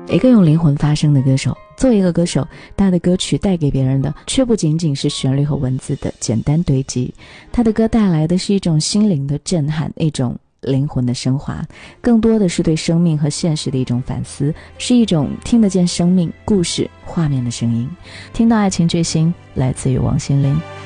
一个用灵魂发声的歌手。作为一个歌手，他的歌曲带给别人的却不仅仅是旋律和文字的简单堆积，他的歌带来的是一种心灵的震撼，一种灵魂的升华，更多的是对生命和现实的一种反思，是一种听得见生命故事画面的声音。听到爱情巨星，来自于王心凌。